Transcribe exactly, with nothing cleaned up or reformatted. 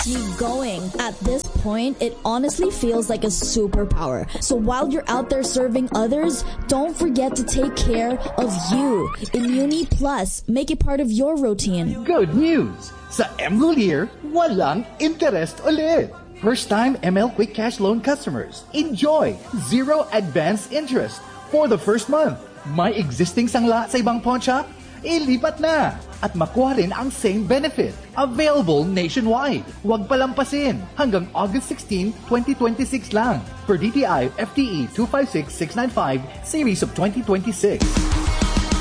keeps you going. At this point, it honestly feels like a superpower. So while you're out there serving others, don't forget to take care of you. Immuni Plus, make it part of your routine. Good news! Sa Mgolier, walang interest ulit. First-time M L Quick Cash Loan customers, enjoy zero advance interest for the first month. May existing sangla sa ibang pawn shop? Ilipat na! At makuha rin ang same benefit. Available nationwide. Huwag palampasin. Hanggang August sixteenth, twenty twenty-six lang. Per D T I F T E two five six six nine five, Series of twenty twenty-six.